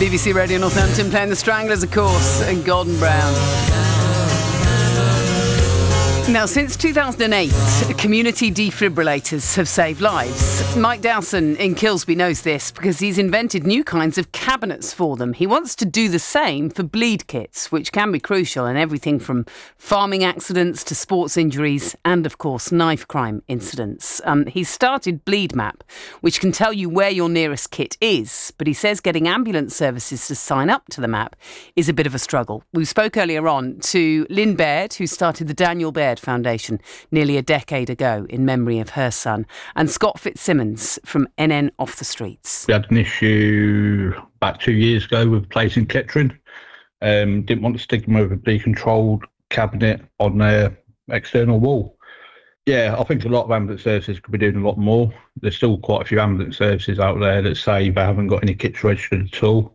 BBC Radio Northampton playing the Stranglers, of course, and Gordon Brown. Now, since 2008, community defibrillators have saved lives. Mike Dowson in Kilsby knows this because he's invented new kinds of cabinets for them. He wants to do the same for bleed kits, which can be crucial in everything from farming accidents to sports injuries and, of course, knife crime incidents. He's started Bleed Map, which can tell you where your nearest kit is, but he says getting ambulance services to sign up to the map is a bit of a struggle. We spoke earlier on to Lynn Baird, who started the Daniel Baird Foundation nearly a decade ago in memory of her son, and Scott Fitzsimmons from NN Off the Streets. We had an issue about 2 years ago with a place in Kettering. Didn't want to stick them over a decontrolled cabinet on their external wall. Yeah, I think a lot of ambulance services could be doing a lot more. There's still quite a few ambulance services out there that say they haven't got any kits registered at all.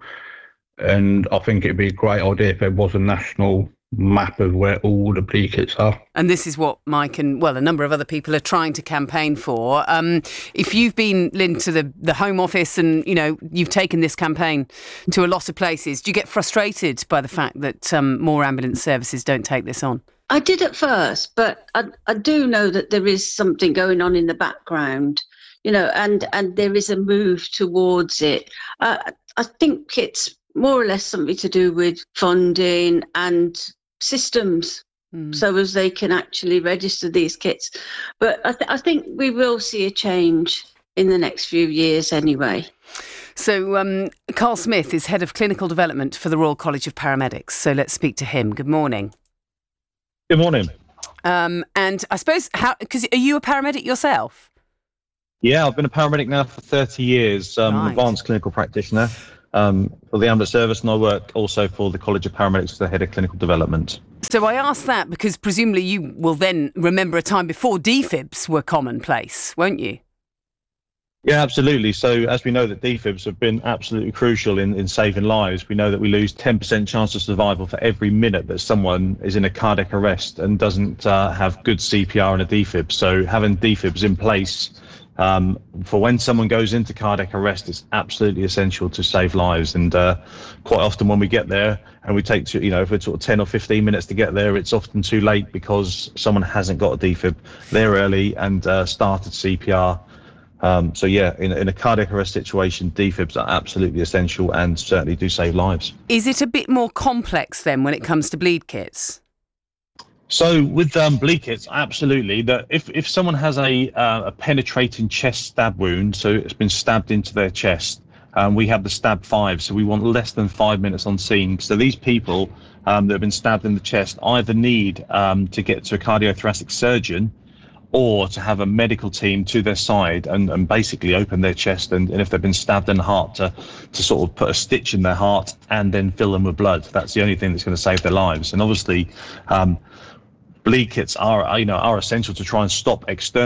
And I think it'd be a great idea if there was a national map of where all the bleed kits are. And this is what Mike and, well, a number of other people are trying to campaign for. If you've been, Lynn, to the Home Office and, you know, you've taken this campaign to a lot of places, do you get frustrated by the fact that more ambulance services don't take this on? I did at first, but I do know that there is something going on in the background, you know, and there is a move towards it. I think it's more or less something to do with funding and systems, so as they can actually register these kits. But I think we will see a change in the next few years anyway. So Carl Smith is Head of Clinical Development for the Royal College of Paramedics. So let's speak to him. Good morning. Good morning. And I suppose, because are you a paramedic yourself? Yeah, I've been a paramedic now for 30 years, Right. advanced clinical practitioner for the ambulance service, and I work also for the College of Paramedics as the Head of Clinical Development. So I ask that because presumably you will then remember a time before defibs were commonplace, won't you? Yeah, absolutely. So as we know that defibs have been absolutely crucial in saving lives, we know that we lose 10% chance of survival for every minute that someone is in a cardiac arrest and doesn't have good CPR and a defib. So having defibs in place for when someone goes into cardiac arrest is absolutely essential to save lives. And quite often when we get there and we take to, if it's sort of 10 or 15 minutes to get there, it's often too late because someone hasn't got a defib there early and started CPR. So yeah, in a cardiac arrest situation, defibs are absolutely essential and certainly do save lives. Is it a bit more complex then when it comes to bleed kits? So with bleed kits, absolutely. That if someone has a penetrating chest stab wound, so it's been stabbed into their chest, we have the stab 5, so we want less than 5 minutes on scene. So these people that have been stabbed in the chest either need to get to a cardiothoracic surgeon or to have a medical team to their side and basically open their chest and if they've been stabbed in the heart to sort of put a stitch in their heart and then fill them with blood. That's the only thing that's going to save their lives. And obviously bleed kits are essential to try and stop external